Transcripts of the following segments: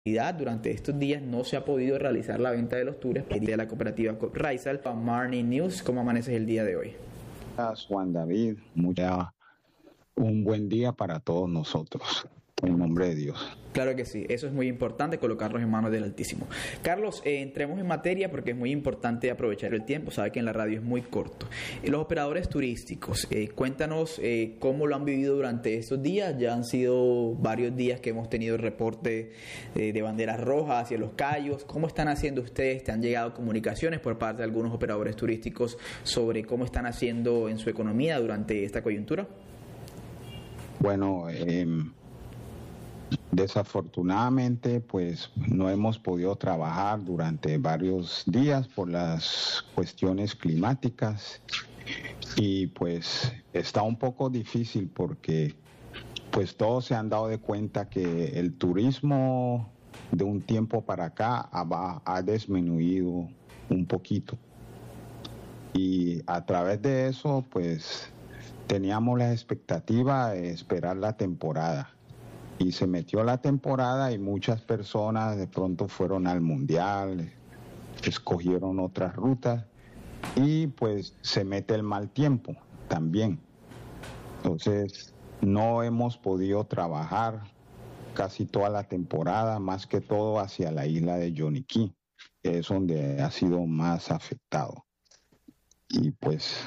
Durante estos días no se ha podido realizar la venta de los tours de la cooperativa Raizal. Morning News, ¿cómo amaneces el día de hoy? Gracias, Juan David. Un buen día para todos nosotros, en nombre de Dios. Claro que sí, eso es muy importante, colocarlos en manos del Altísimo. Carlos, entremos en materia porque es muy importante aprovechar el tiempo, sabe que en la radio es muy corto. Los operadores turísticos, cuéntanos cómo lo han vivido durante estos días. Ya han sido varios días que hemos tenido el reporte de banderas rojas hacia los cayos. ¿Cómo están haciendo ustedes? ¿Te han llegado comunicaciones por parte de algunos operadores turísticos sobre cómo están haciendo en su economía durante esta coyuntura? Bueno, desafortunadamente, pues no hemos podido trabajar durante varios días por las cuestiones climáticas y pues está un poco difícil porque pues todos se han dado de cuenta que el turismo de un tiempo para acá ha disminuido un poquito y a través de eso pues teníamos la expectativa de esperar la temporada. Y se metió la temporada y muchas personas de pronto fueron al mundial, escogieron otras rutas y pues se mete el mal tiempo también. Entonces no hemos podido trabajar casi toda la temporada, más que todo hacia la isla de Yoniquí, que es donde ha sido más afectado. Y pues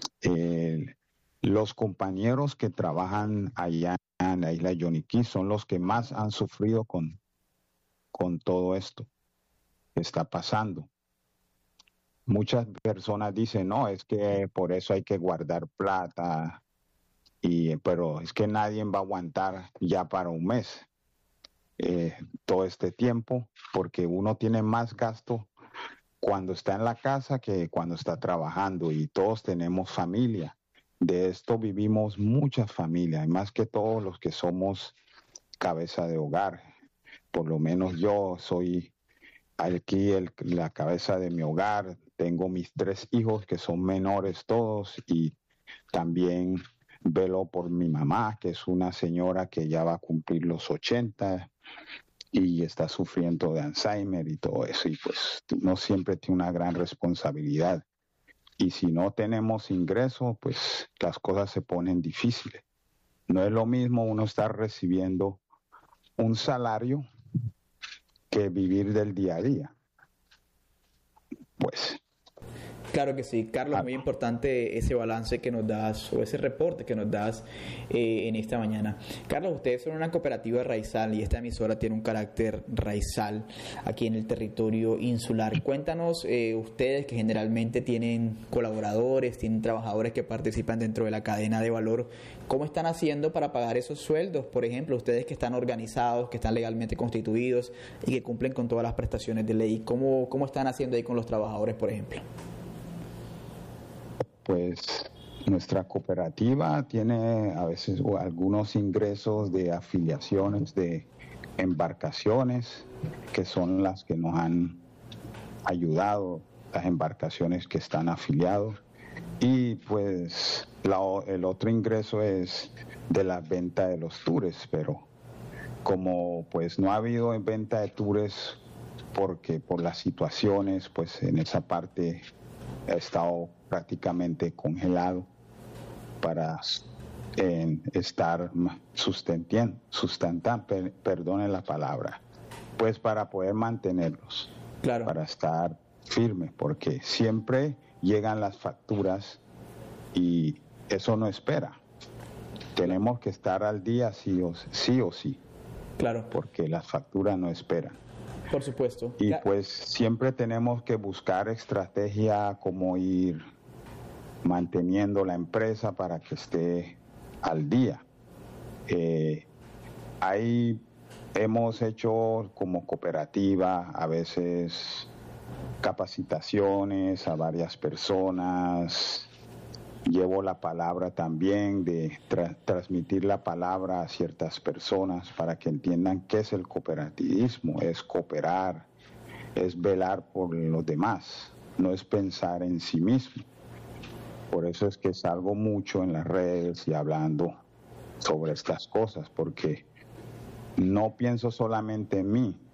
los compañeros que trabajan allá en la isla de Yoniquí son los que más han sufrido con todo esto que está pasando. Muchas personas dicen, no, es que por eso hay que guardar plata, pero es que nadie va a aguantar ya para un mes todo este tiempo, porque uno tiene más gasto cuando está en la casa que cuando está trabajando y todos tenemos familia. De esto vivimos muchas familias, y más que todos los que somos cabeza de hogar. Por lo menos yo soy aquí la cabeza de mi hogar. Tengo mis 3 hijos que son menores todos y también velo por mi mamá, que es una señora que ya va a cumplir los 80 y está sufriendo de Alzheimer y todo eso. Y pues uno siempre tiene una gran responsabilidad. Y si no tenemos ingresos, pues las cosas se ponen difíciles. No es lo mismo uno estar recibiendo un salario que vivir del día a día. Pues. Claro que sí, Carlos, muy importante ese balance que nos das o ese reporte que nos das en esta mañana. Carlos, ustedes son una cooperativa raizal y esta emisora tiene un carácter raizal aquí en el territorio insular. Cuéntanos, ustedes que generalmente tienen colaboradores, tienen trabajadores que participan dentro de la cadena de valor, ¿cómo están haciendo para pagar esos sueldos? Por ejemplo, ustedes que están organizados, que están legalmente constituidos y que cumplen con todas las prestaciones de ley, ¿cómo están haciendo ahí con los trabajadores, por ejemplo? Pues nuestra cooperativa tiene a veces algunos ingresos de afiliaciones de embarcaciones, que son las que nos han ayudado, las embarcaciones que están afiliados. Y pues el otro ingreso es de la venta de los tours, pero como pues no ha habido venta de tours porque por las situaciones, pues en esa parte ha estado prácticamente congelado para estar sustentando, perdone la palabra, pues para poder mantenerlos, claro, para estar firmes, porque siempre llegan las facturas y eso no espera. Tenemos que estar al día sí o sí, claro, porque las facturas no esperan. Por supuesto. Y pues siempre tenemos que buscar estrategia como ir manteniendo la empresa para que esté al día. Ahí hemos hecho como cooperativa a veces capacitaciones a varias personas. Llevo la palabra también de transmitir la palabra a ciertas personas para que entiendan qué es el cooperativismo, es cooperar, es velar por los demás, no es pensar en sí mismo. Por eso es que salgo mucho en las redes y hablando sobre estas cosas, porque no pienso solamente en mí,